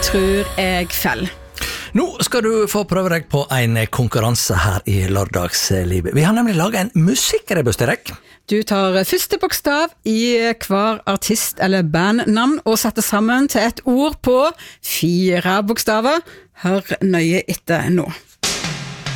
tror jeg fell. Nå skal du få prøve deg på en konkurranse her i Lørdagslivet. Vi har nemlig laget en musikkrebus til deg. Du tar første bokstav i hver artist eller bandnavn og setter sammen til et ord på 4 bokstaver. Hør nøye etter nå.